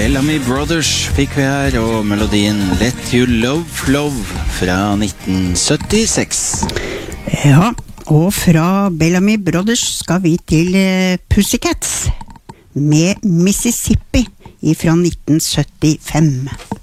Bellamy Brothers fikk vi her, og melodien Let You Love Flow fra 1976. Ja, og fra Bellamy Brothers skal vi til Pussycats med Mississippi fra 1975.